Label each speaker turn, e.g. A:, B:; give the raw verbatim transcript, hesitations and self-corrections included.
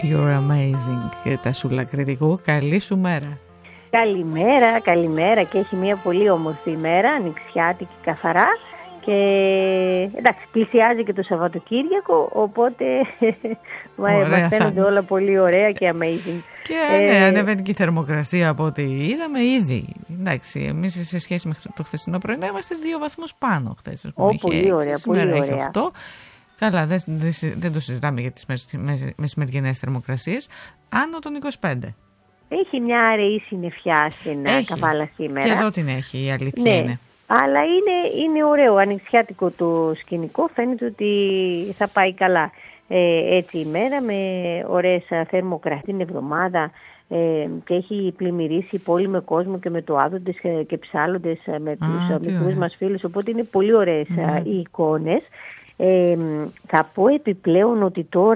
A: You're amazing, Τασούλα Κρητικού. Καλή σου μέρα.
B: Καλημέρα, καλημέρα και έχει μια πολύ όμορφη ημέρα, ανοιξιάτικη καθαρά και εντάξει, πλησιάζει και το Σαββατοκύριακο, οπότε μας φαίνονται όλα πολύ ωραία και amazing.
A: Και ε, ναι, ανεβαίνει και η θερμοκρασία από ό,τι είδαμε ήδη. Εντάξει, εμείς σε σχέση με το χθεσινό πρωινό είμαστε δύο βαθμούς πάνω χθες.
B: Ω, πολύ ωραία,
A: σήμερα
B: πολύ
A: έχει
B: ωραία.
A: οκτώ. Καλά, δεν, δεν, δεν το συζητάμε για τις μεσημεριανές θερμοκρασίες. Άνω των είκοσι πέντε.
B: Έχει μια αραιή συννεφιά στην έχει. Καβάλα σήμερα.
A: Και εδώ την έχει, η αλήθεια
B: ναι.
A: είναι.
B: Αλλά είναι, είναι ωραίο, ανοιξιάτικο το σκηνικό, φαίνεται ότι θα πάει καλά ε, έτσι η μέρα με ωραίες θερμοκρασίες την εβδομάδα ε, και έχει πλημμυρίσει η πόλη με κόσμο και με το άδοντες και, και ψάλλοντες με τους μικρούς μας φίλους, οπότε είναι πολύ ωραίες mm. οι εικόνες. Ε, θα πω επιπλέον ότι τώρα